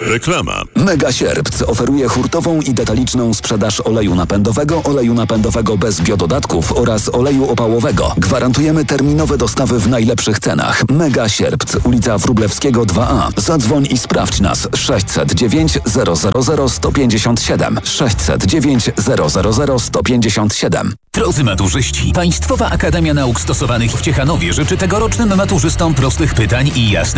Reklama. Mega Sierpc oferuje hurtową i detaliczną sprzedaż oleju napędowego bez biododatków oraz oleju opałowego. Gwarantujemy terminowe dostawy w najlepszych cenach. Mega Sierpc, ulica Wróblewskiego 2A. Zadzwoń i sprawdź nas. 609 000 157. 609 000 157. Drodzy maturzyści, Państwowa Akademia Nauk Stosowanych w Ciechanowie życzy tegorocznym maturzystom prostych pytań i jasnych